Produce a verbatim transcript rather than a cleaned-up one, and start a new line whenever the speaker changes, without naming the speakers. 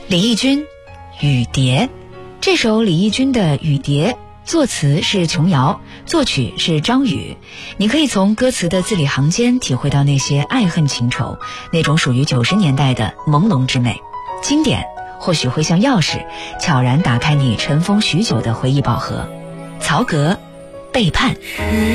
李翊君《雨蝶》，这首李翊君的《雨蝶》作词是琼瑶，作曲是张宇。你可以从歌词的字里行间体会到那些爱恨情仇，那种属于九十年代的朦胧之美。经典或许会像钥匙，悄然打开你尘封许久的回忆宝盒。曹格，背叛。